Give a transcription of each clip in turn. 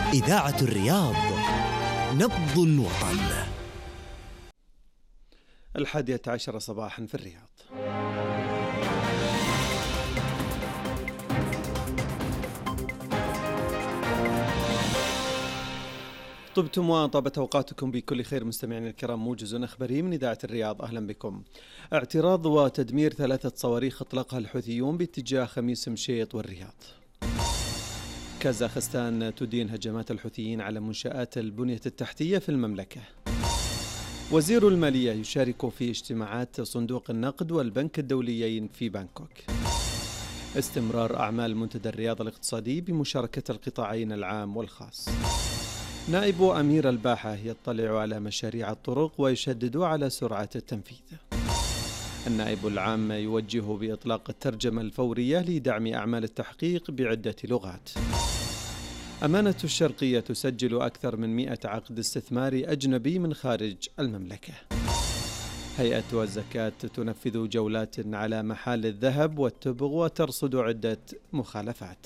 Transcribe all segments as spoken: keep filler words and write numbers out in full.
إذاعة الرياض، نبض الوطن. الحادية عشر صباحا في الرياض. طبتم وطابت أوقاتكم بكل خير مستمعين الكرام. موجز أخباري من إذاعة الرياض، أهلا بكم. اعتراض وتدمير ثلاثة صواريخ أطلقها الحوثيون باتجاه خميس مشيط والرياض. كازاخستان تدين هجمات الحوثيين على منشآت البنية التحتية في المملكة. وزير المالية يشارك في اجتماعات صندوق النقد والبنك الدوليين في بانكوك. استمرار أعمال منتدى الرياض الاقتصادي بمشاركة القطاعين العام والخاص. نائب أمير الباحة يطلع على مشاريع الطرق ويشدد على سرعة التنفيذ. النائب العام يوجه بإطلاق الترجمة الفورية لدعم أعمال التحقيق بعدة لغات. أمانة الشرقية تسجل أكثر من مئة عقد استثماري أجنبي من خارج المملكة. هيئة الزكاة تنفذ جولات على محال الذهب والتبغ وترصد عدة مخالفات.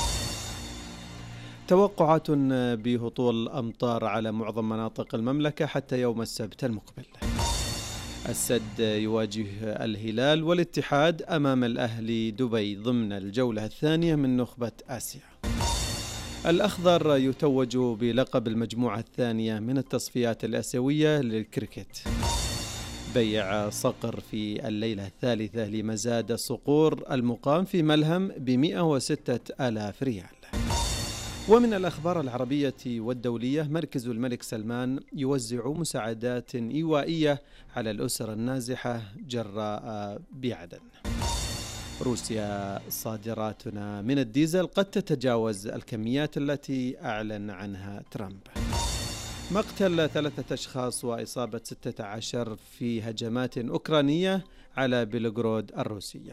توقعات بهطول أمطار على معظم مناطق المملكة حتى يوم السبت المقبل. السد يواجه الهلال والاتحاد أمام الأهلي دبي ضمن الجولة الثانية من نخبة آسيا. الأخضر يتوج بلقب المجموعة الثانية من التصفيات الآسيوية للكريكت. بيع صقر في الليلة الثالثة لمزاد الصقور المقام في ملهم بمئة وستة آلاف ريال. ومن الأخبار العربية والدولية، مركز الملك سلمان يوزع مساعدات إيوائية على الأسر النازحة جراء بعدن. روسيا صادراتنا من الديزل قد تتجاوز الكميات التي أعلن عنها ترامب. مقتل ثلاثة أشخاص وإصابة ستة عشر في هجمات أوكرانية على بيلغرود الروسية.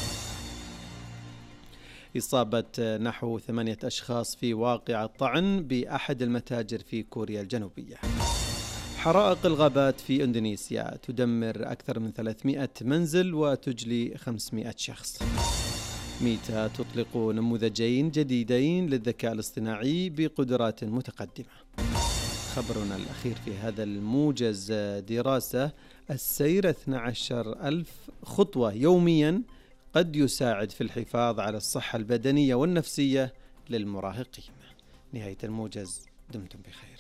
إصابة نحو ثمانية أشخاص في واقعة طعن بأحد المتاجر في كوريا الجنوبية. حرائق الغابات في إندونيسيا تدمر أكثر من ثلاثمئة منزل وتجلي خمسمئة شخص. ميتا تطلق نموذجين جديدين للذكاء الاصطناعي بقدرات متقدمة. خبرنا الأخير في هذا الموجز، دراسة السير اثنتي عشرة ألف خطوة يوميا قد يساعد في الحفاظ على الصحة البدنية والنفسية للمراهقين. نهاية الموجز، دمتم بخير.